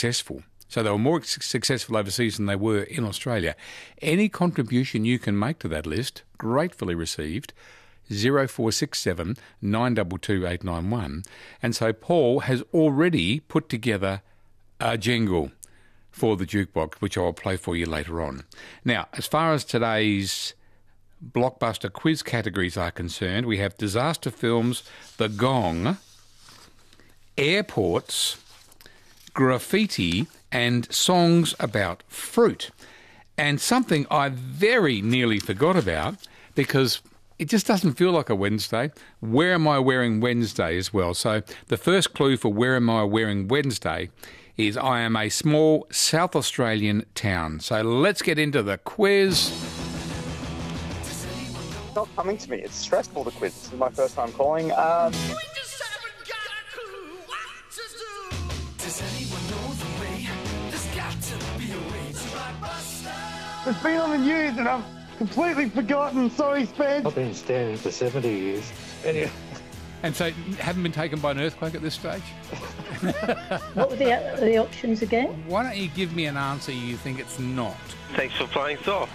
successful. So they were more successful overseas than they were in Australia. Any contribution you can make to that list, gratefully received. 0467 922 891. And so Paul has already put together a jingle for the jukebox, which I'll play for you later on. Now, as far as today's blockbuster quiz categories are concerned, we have disaster films, The Gong, airports, graffiti, and songs about fruit. And something I very nearly forgot about, because it just doesn't feel like a Wednesday. Where am I wearing Wednesday as well? So the first clue for where am I wearing Wednesday is I am a small South Australian town. So let's get into the quiz. It's not coming to me. It's stressful, the quiz. This is my first time calling. It's been on the news and I've completely forgotten. Sorry, Spence. I've been standing for 70 years. Anyway. And so haven't been taken by an earthquake at this stage? What were the options again? Why don't you give me an answer you think it's not? Thanks for playing soft.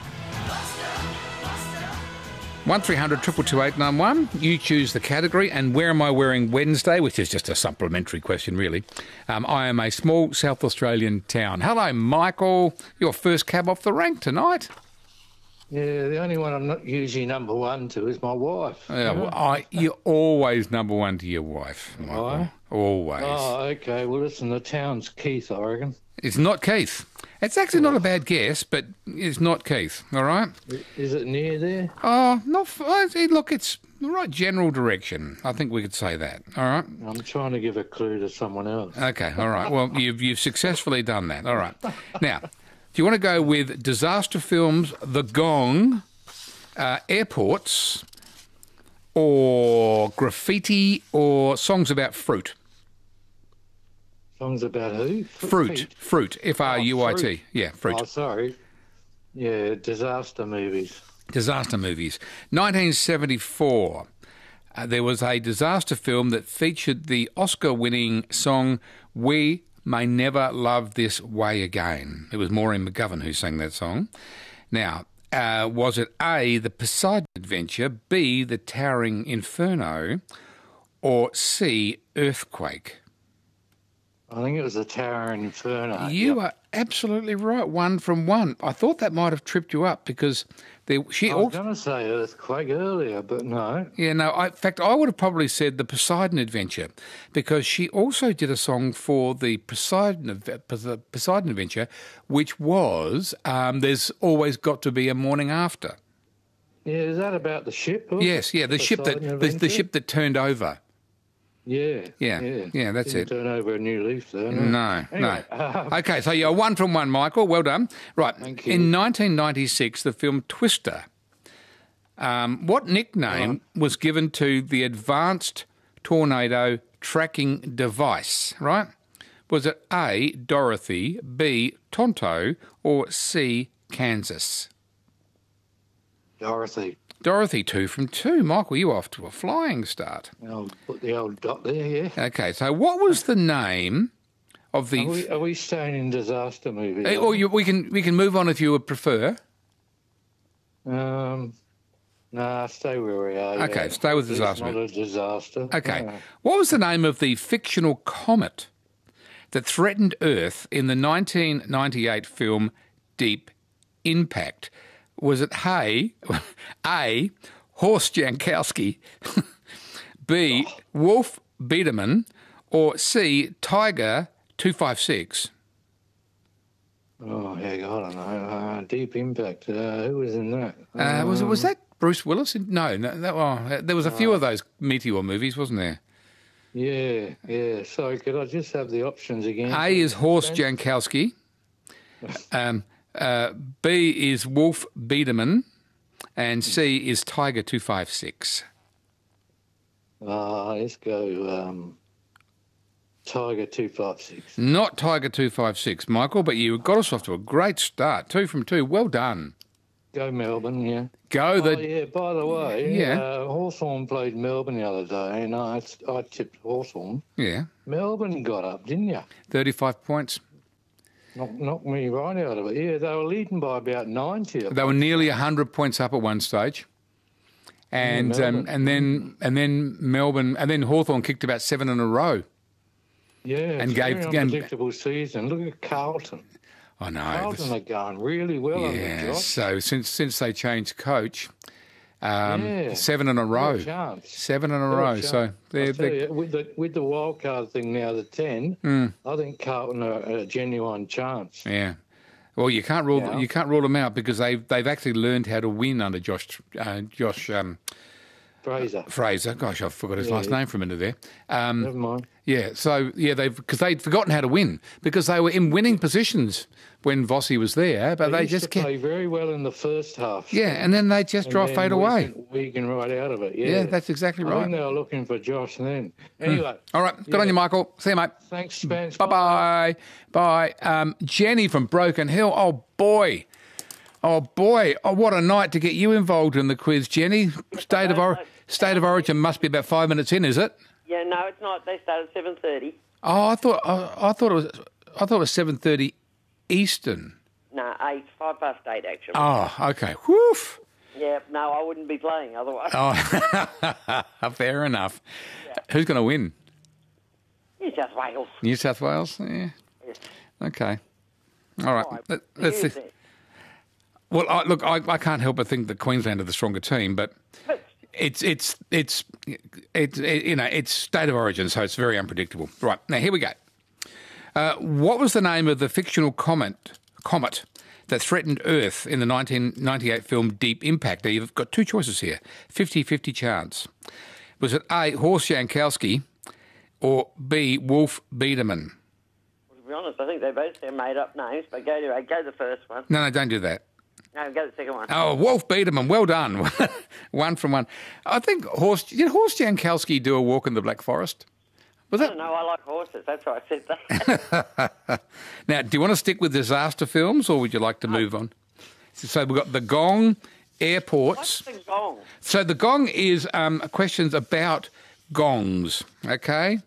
1300 222 891. You choose the category, and where am I wearing Wednesday, which is just a supplementary question, really. I am a small South Australian town. Hello, Michael. Your first cab off the rank tonight. Yeah, the only one I'm not usually number one to is my wife. Yeah, well, you're always number one to your wife, Michael. Why? Always. Oh, okay. Well, listen, the town's Keith, I reckon. It's not Keith. It's actually not a bad guess, but it's not Keith, all right? Is it near there? Oh, look, it's the right general direction. I think we could say that, all right? I'm trying to give a clue to someone else. Okay, all right. Well, you've successfully done that. All right. Now, do you want to go with disaster films, The Gong, airports, or graffiti, or songs about fruit? Songs about who? Fruit. F-R-U-I-T. Fruit. Yeah, fruit. Oh, sorry. Yeah, disaster movies. Disaster movies. 1974. There was a disaster film that featured the Oscar-winning song We May Never Love This Way Again. It was Maureen McGovern who sang that song. Now, was it A, The Poseidon Adventure, B, The Towering Inferno, or C, Earthquake? I think it was the Towering Inferno. You are absolutely right, 1 from 1. I thought that might have tripped you up because I was going to say Earthquake earlier, but no. Yeah, no. In fact, I would have probably said the Poseidon Adventure because she also did a song for the Poseidon Adventure, which was There's Always Got to Be a Morning After. Yeah, is that about the ship? Yes, yeah, the ship that turned over. Yeah, that's Didn't it. Turn over a new leaf, though. No. Anyway, Okay, so you're 1 from 1, Michael. Well done. Right. Thank you. In 1996, the film Twister. What nickname was given to the Advanced Tornado Tracking Device? Right. Was it A, Dorothy, B, Tonto, or C, Kansas? Dorothy. Dorothy, 2 from 2. Michael, you off to a flying start. I'll put the old dot there, yeah. Okay, so what was the name of the... Are we staying in disaster movies? Or we can move on if you would prefer. Nah, stay where we are. Okay, yeah. stay with disaster. It's not a disaster. Okay. No. What was the name of the fictional comet that threatened Earth in the 1998 film Deep Impact? Was it A, Horst Jankowski, B, Wolf Biederman, or C, Tiger 256? Oh, heck, I don't know. Deep Impact. Who was in that? Was that Bruce Willis? No, there was a few of those Meteor movies, wasn't there? Yeah. Sorry, could I just have the options again? A is Horst Jankowski. B is Wolf Biederman, and C is Tiger 256. Let's go Tiger 256. Not Tiger 256, Michael, but you got us off to a great start. 2 from 2. Well done. Go Melbourne, yeah. Yeah, by the way, Yeah. Hawthorn played Melbourne the other day, and I tipped Hawthorn. Yeah. Melbourne got up, didn't you? 35 points. Knocked me right out of it. Yeah, they were leading by about 90. They were nearly 100 points up at one stage. And then Melbourne, and then Hawthorn kicked about 7 in a row. Yeah, and it's gave a very unpredictable season. Look at Carlton. I know. Carlton are going really well under Josh. So since they changed coach, 7 in a row. 7 in a row. So they're with the wild card thing now, the 10. I think Carlton are a genuine chance. Yeah. Well, you can't rule them out because they've actually learned how to win under Josh Fraser. Gosh, I forgot his last name for a minute there. Never mind. Yeah, so because they'd forgotten how to win because they were in winning positions when Vossi was there, but they just play very well in the first half. Yeah, and then they just fade away. We can right out of it. Yeah, that's exactly right. I think they were looking for Josh then. Anyway, all right, good on you, Michael. See you, mate. Thanks, Spence. Bye. Jenny from Broken Hill. Oh boy. Oh what a night to get you involved in the quiz, Jenny. State of Origin must be about 5 minutes in, is it? Yeah, no, it's not. They start at 7:30. Oh, I thought it was 7:30 Eastern. No, 8:05 actually. Oh, okay. Woof. Yeah, no, I wouldn't be playing otherwise. Oh, fair enough. Yeah. Who's going to win? New South Wales. New South Wales? Yeah. Yes. Okay. All right. Let's see. Well, I can't help but think that Queensland are the stronger team, but it's state of origin, so it's very unpredictable. Right, now here we go. What was the name of the fictional comet that threatened Earth in the 1998 film Deep Impact? Now, you've got two choices here, 50-50 chance. Was it A, Horst Jankowski, or B, Wolf Biederman? Well, to be honest, I think they both are made-up names, but go the first one. No, don't do that. No, go the second one. Oh, Wolf Biederman, well done. 1 from 1. I think did Horst Jankowski do a walk in the Black Forest? Was I don't know, I like horses, that's why I said that. Now, do you want to stick with disaster films or would you like to move on? So we've got The Gong, airports. What's The Gong? So The Gong is questions about gongs, okay?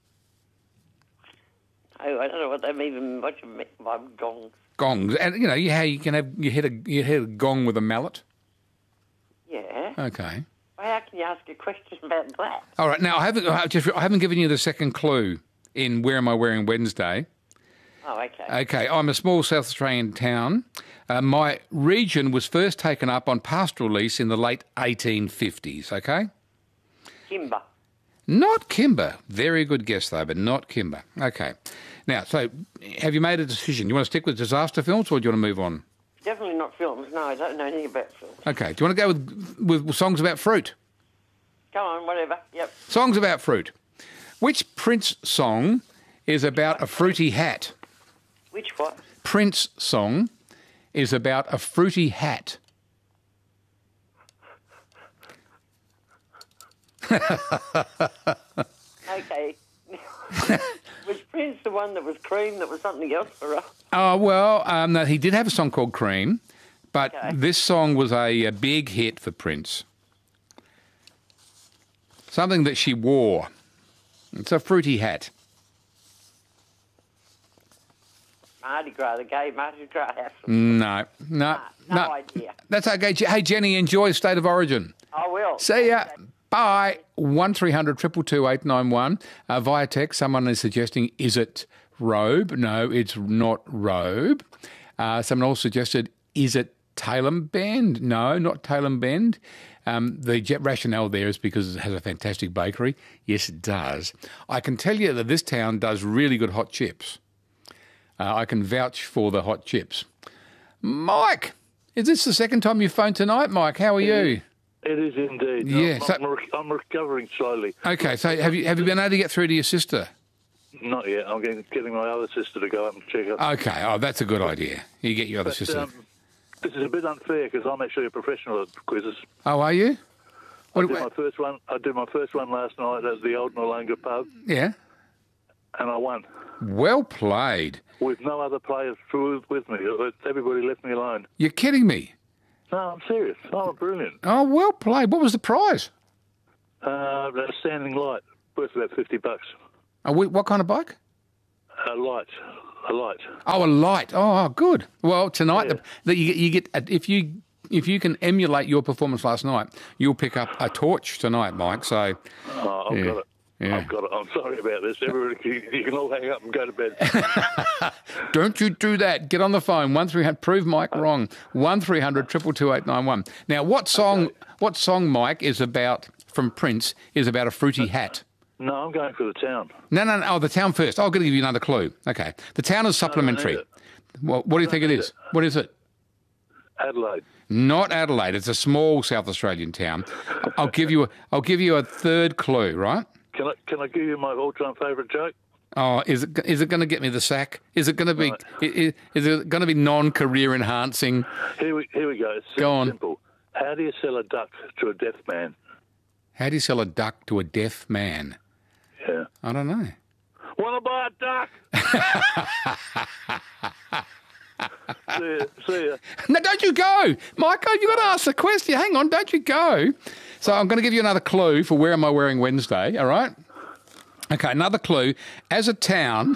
Oh, I don't know what you mean by gongs. Gongs, and you know how you hit a gong with a mallet. Yeah. Okay. Well, how can you ask a question about that? All right. Now I haven't given you the second clue in Where Am I Wearing Wednesday? Oh, okay. Okay. I'm a small South Australian town. My region was first taken up on pastoral lease in the late 1850s. Okay. Kimber. Not Kimber. Very good guess though, but not Kimber. Okay. Now, so have you made a decision? You want to stick with disaster films or do you want to move on? Definitely not films. No, I don't know anything about films. Okay. Do you want to go with songs about fruit? Come on, whatever. Yep. Songs about fruit. Which Prince song is about a fruity hat? Which what? Prince song is about a fruity hat. Okay. Was Prince the one that was Cream that was something else for us? Oh, well, no, he did have a song called Cream, but this song was a big hit for Prince. Something that she wore. It's a fruity hat. Mardi Gras, the gay Mardi Gras hat. No idea. That's okay. Hey, Jenny, enjoy State of Origin. I will. See ya. Bye. 1300 222 891. Via text, someone is suggesting, is it robe? No, it's not robe. Someone else suggested, is it Tailem Bend? No, not Tailem Bend. The rationale there is because it has a fantastic bakery. Yes, it does. I can tell you that this town does really good hot chips. I can vouch for the hot chips. Mike, is this the second time you've phoned tonight, Mike? How are you? It is indeed. Yeah, I'm recovering slowly. Okay, so have you been able to get through to your sister? Not yet. I'm getting my other sister to go up and check up. Okay, that's a good idea. You get your other sister. This is a bit unfair because I'm actually a professional at quizzes. Oh, are you? I did my first one last night at the Old Noarlunga pub. Yeah. And I won. Well played. With no other players with me. Everybody left me alone. You're kidding me. No, I'm serious. Oh, brilliant. Oh, well played. What was the prize? A standing light worth about $50. What kind of bike? A light. A light. Oh, a light. Oh, good. Well, tonight you get if you can emulate your performance last night, you'll pick up a torch tonight, Mike. So, I've got it. Yeah. I've got it. I'm sorry about this. Everybody, you can all hang up and go to bed. Don't you do that. Get on the phone. 1300. Prove Mike wrong. 1300 222 891. Now, what song, Mike, is about from Prince is about a fruity hat? No, I'm going for the town. No. Oh, the town first. I'm going to give you another clue. Okay. The town is supplementary. Well, what do you think it is? What is it? Adelaide. Not Adelaide. It's a small South Australian town. I'll give you a third clue, right? Can I give you my all-time favourite joke? Oh, is it going to get me the sack? Is it going to be is it going to be non-career enhancing? Here we go. It's Go on. simple. How do you sell a duck to a deaf man? How do you sell a duck to a deaf man? Yeah. I don't know. Want to buy a duck? See ya. No, don't you go, Michael. You've got to ask the question. Hang on, don't you go. So I'm going to give you another clue for Where Am I Wearing Wednesday, all right? Okay, another clue. As a town,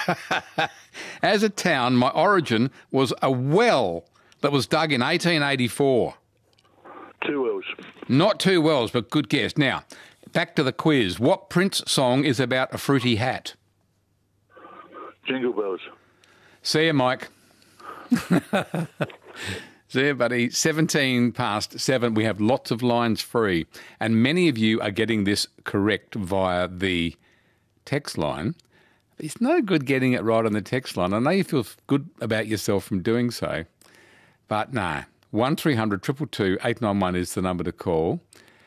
my origin was a well that was dug in 1884. 2 wells. Not 2 wells, but good guess. Now, back to the quiz. What Prince song is about a fruity hat? Jingle bells. See you, Mike. See you, buddy. 17 past 7. We have lots of lines free. And many of you are getting this correct via the text line. It's no good getting it right on the text line. I know you feel good about yourself from doing so. But no. 1300 222 891 is the number to call.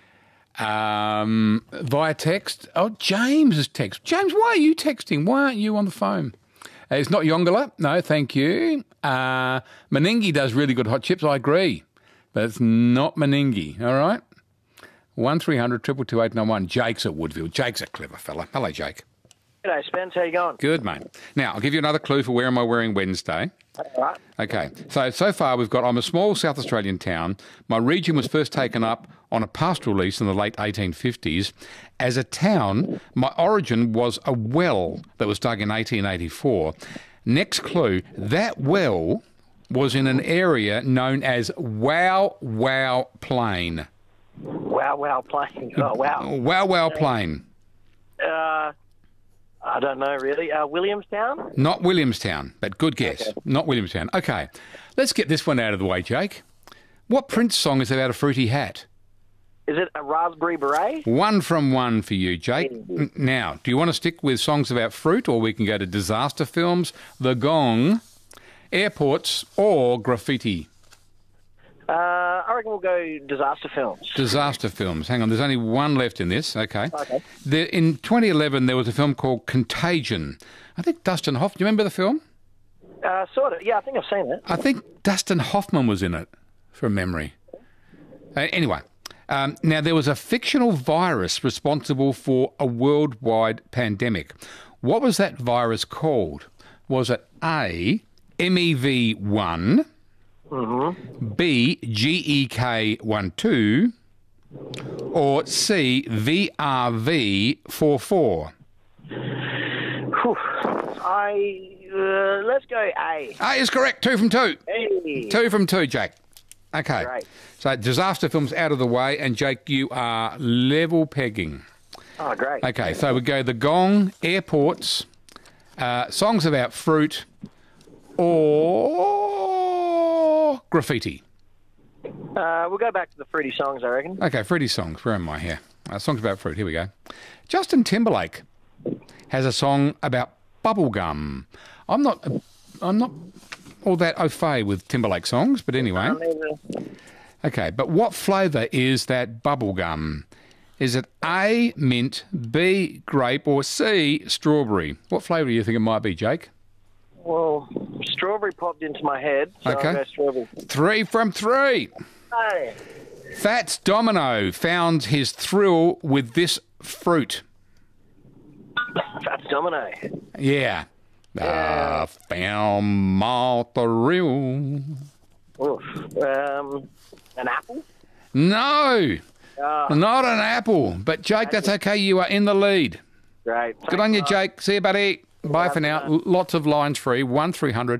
Via text. Oh, James is text. James, why are you texting? Why aren't you on the phone? It's not Yongala. No, thank you. Meningi does really good hot chips. I agree. But it's not Meningi. All right? 1300 222 891. Jake's at Woodville. Jake's a clever fella. Hello, Jake. G'day, Spence. How you going? Good, mate. Now, I'll give you another clue for Where Am I Wearing Wednesday. All right. Okay. So far we've got, I'm a small South Australian town. My region was first taken up on a pastoral lease in the late 1850s. As a town, my origin was a well that was dug in 1884. Next clue, that well was in an area known as Wow Wow Plain. Wow, wow, Plain. Oh, wow. Wow Wow Plain. I don't know, really. Williamstown? Not Williamstown, but good guess. Okay. Not Williamstown. Okay, let's get this one out of the way, Jake. What Prince song is about a fruity hat? Is it a Raspberry Beret? 1 from 1 for you, Jake. Now, do you want to stick with songs about fruit, or we can go to disaster films, The Gong, airports, or graffiti? I reckon we'll go disaster films. Disaster films. Hang on, there's only one left in this. Okay. In 2011, there was a film called Contagion. I think Dustin Hoffman. Do you remember the film? Sort of. Yeah, I think I've seen it. I think Dustin Hoffman was in it, from memory. Anyway, now there was a fictional virus responsible for a worldwide pandemic. What was that virus called? Was it A, MEV1, B, GEK12, or C, VRV44? Let's go A. A is correct. 2 from 2. Hey. 2 from 2, Jake. Okay. Great. So disaster films out of the way, and Jake, you are level pegging. Oh, great. Okay, so we go The Gong, airports, songs about fruit, or graffiti. We'll go back to the fruity songs, I reckon. Okay, fruity songs. Where am I here? Songs about fruit. Here we go. Justin Timberlake has a song about bubblegum. I'm not all that au fait with Timberlake songs, but anyway. Okay, but what flavour is that bubblegum? Is it A, mint, B, grape, or C, strawberry? What flavour do you think it might be, Jake? Well, strawberry popped into my head, so okay. I'll go strawberry. 3 from 3. Hey. Fats Domino found his thrill with this fruit. Fats Domino. Yeah. I found my thrill. Oof. An apple? No. Not an apple. But, Jake, that's okay. You are in the lead. Great. Good on you, Jake. See you, buddy. Bye for now. Lots of lines free. 1300